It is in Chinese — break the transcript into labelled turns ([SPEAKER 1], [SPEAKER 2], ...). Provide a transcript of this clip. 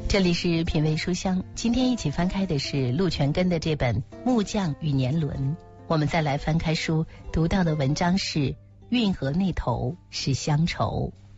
[SPEAKER 1] 这里是品味书香，今天一起翻开的是陆全根的这本《木匠与年轮》。我们再来翻开书，读到的文章是运河那头是乡愁。